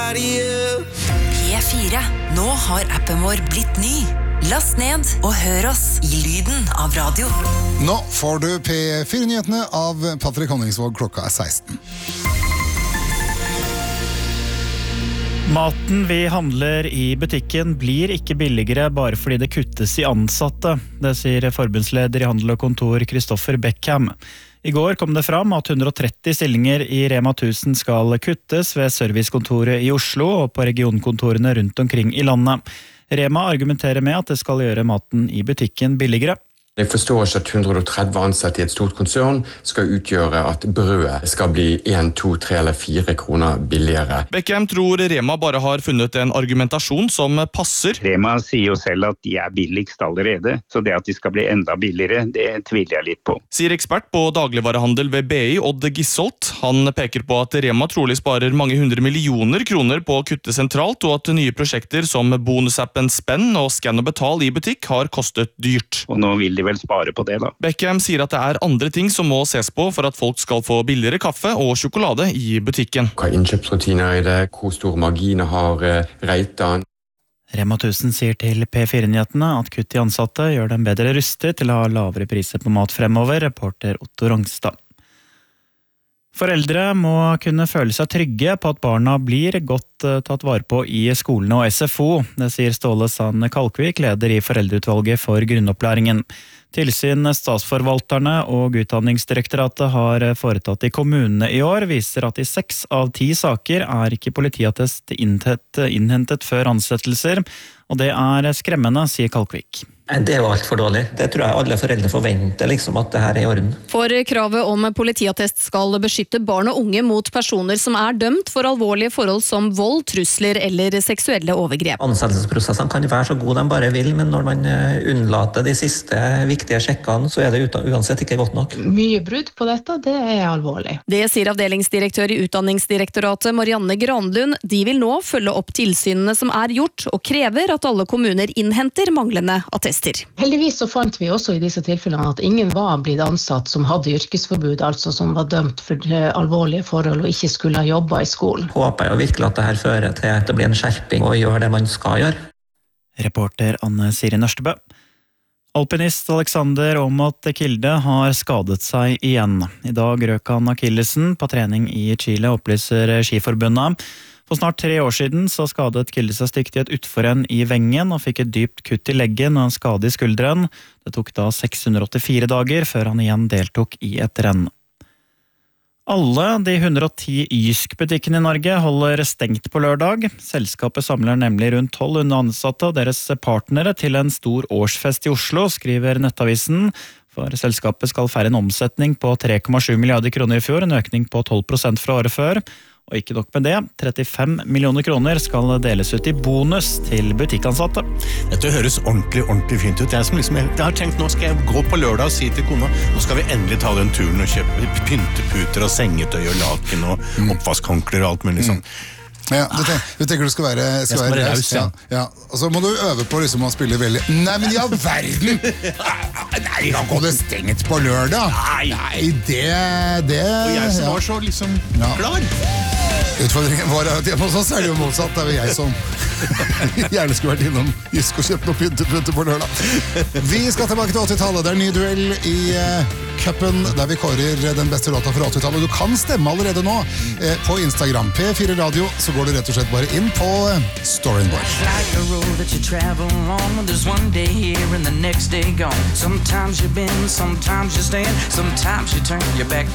body up. P4. Nå har appen vår blitt ny. Last ned og hør oss i lyden av radio. Nå får du P4-nyhetene av Patrick Honningsvåg. Klokka 16. Maten vi handler i butikken blir ikke billigere bare fordi det kuttes i ansatte. Det sier forbundsleder i Handel og Kontor Kristoffer Beckham. I går kom det fram at 130 stillinger i Rema 1000 skal kuttes ved servicekontoret i Oslo og på regionkontorene rundt omkring i landet. Rema argumenterer med at det skal gjøre maten i butikken billigere. Jeg forstår ikke at 130 ansatte i et stort konsern skal utgjøre at brødet skal bli 1, 2, 3 eller 4 kroner billigere. Beckham tror Rema bare har funnet en argumentasjon som passer. Rema sier jo selv at de er billigst allerede, så det at de skal bli enda billigere, det tviler jeg litt på. Sier ekspert på dagligvarehandel ved BI, Odd Gisholt. Han peker på at Rema trolig sparer mange 100 millioner kroner på å kutte sentralt, og at nye prosjekter som bonusappen Spenn og Scan og Betal i butikk har kostet dyrt. Og nå vil de vel spare på det da. Beckham sier at det er andre ting som må ses på for at folk skal få billigere kaffe og sjokolade i butikken. Hva innkjøpsrutiner er det? Hvor store marginer har Reitan? Rema 1000 sier til P4-nyhetene at kutt i ansatte gjør dem bedre rustet til å ha lavere priser på mat fremover, reporter Otto Rangstad. Foreldre må kunne føle seg trygge på at barna blir godt tatt vare på i skolene og SFO. Det sier Ståle Sand Kalkvik, leder i foreldreutvalget for grunnopplæringen. Tilsyn statsforvalterne og Utdanningsdirektoratet har foretatt i kommunene i år, viser at i 6 av 10 saker er ikke politiattest innhentet før ansettelser, og det er skremmende, sier Kalkvik. Det er jo alt for dårlig. Det tror jeg alle foreldre forventer, at det her er i orden. For kravet om politiattest skal beskytte barn og unge mot personer som er dømt for alvorlige forhold som vold, trusler eller seksuelle overgrep. Ansettelsesprosessene kan være så gode de bare vil, men når man unnlater de siste viktige sjekkene, så er det uansett ikke godt nok. Mye brudd på dette, det er alvorlig. Det sier avdelingsdirektør i Utdanningsdirektoratet Marianne Granlund. De vil nå følge opp tilsynene som er gjort, og krever at alle kommuner innhenter manglende attester. Heldigvis så fant vi også i disse tilfellene at ingen var blitt ansatt som hadde yrkesforbud, altså som var dømt for alvorlige forhold og ikke skulle ha jobbet i skolen. Håper jeg virkelig at det her fører til at det blir en skjerping og gjør det man skal gjøre. Reporter Anne Siri Nørstebø. Alpinist Alexander Aamodt Kilde har skadet seg igjen. I dag røk han akillesen på trening i Chile, opplyser Skiforbundet. For snart 3 år siden så skadet Kilde seg stygt i et utforrenn i vengen og fikk et dypt kutt i leggen og en skade i skulderen. Det tok da 684 dager før han igjen deltok i et renn. Alle de 110 Jysk-butikkene i Norge holder stengt på lørdag. Selskapet samler nemlig rundt 1200 ansatte og deres partnere til en stor årsfest i Oslo, skriver Nettavisen. For selskapet skal feire en omsetning på 3,7 milliarder kroner i fjor, en økning på 12% fra året før. Og ikke nok med det, 35 millioner kroner skal deles ut i bonus til butikkansatte. Dette høres ordentlig fint ut. Jeg har tenkt, nå skal jeg gå på lørdag og si til kona, nå skal vi endelig ta den turen og kjøpe pynteputer og sengetøy og laken og oppvaskhåndklær og alt mulig sånn. Ja, du tenker du skal være raus, ja. Og så må du øve på å spille veldig. Nei, men ja, verden! Nei, han går det stengt på lørdag. Nei, det... Og jeg som var så klar. Utfordringen var at hjemme hos oss er det jo motsatt. Det er jo jeg som gjerne skulle vært innom Jysk og kjøpt noen pynteputter på lørdag. Vi skal tilbake til 80-tallet. Det er en ny duell i cupen der vi kårer den beste låta fra 80-tallet. Du kan stemme allerede nå på Instagram. P4 Radio, så går du rett og slett bare inn på Storyen vår. Like a road that you travel on, there's one day here and the next day gone. Sometimes you bend, sometimes you stand, sometimes you turn your back